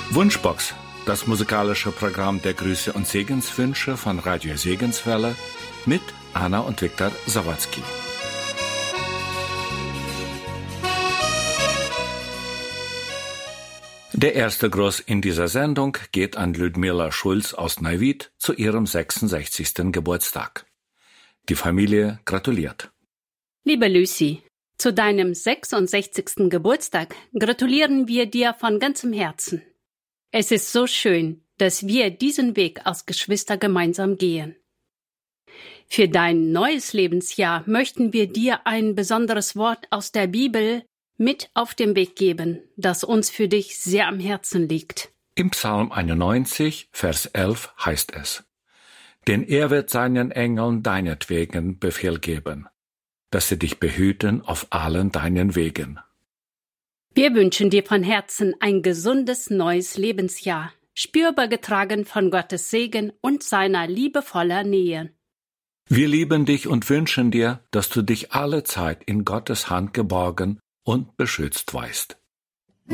Wunschbox, das musikalische Programm der Grüße und Segenswünsche von Radio Segenswelle mit Anna und Viktor Sawatzki. Der erste Gruß in dieser Sendung geht an Ludmila Schulz aus Neuwied zu ihrem 66. Geburtstag. Die Familie gratuliert. Liebe Lucy, zu deinem 66. Geburtstag gratulieren wir dir von ganzem Herzen. Es ist so schön, dass wir diesen Weg als Geschwister gemeinsam gehen. Für dein neues Lebensjahr möchten wir dir ein besonderes Wort aus der Bibel mit auf den Weg geben, das uns für dich sehr am Herzen liegt. Im Psalm 91, Vers 11 heißt es: Denn er wird seinen Engeln deinetwegen Befehl geben, dass sie dich behüten auf allen deinen Wegen. Wir wünschen dir von Herzen ein gesundes neues Lebensjahr, spürbar getragen von Gottes Segen und seiner liebevoller Nähe. Wir lieben dich und wünschen dir, dass du dich alle Zeit in Gottes Hand geborgen und beschützt weißt.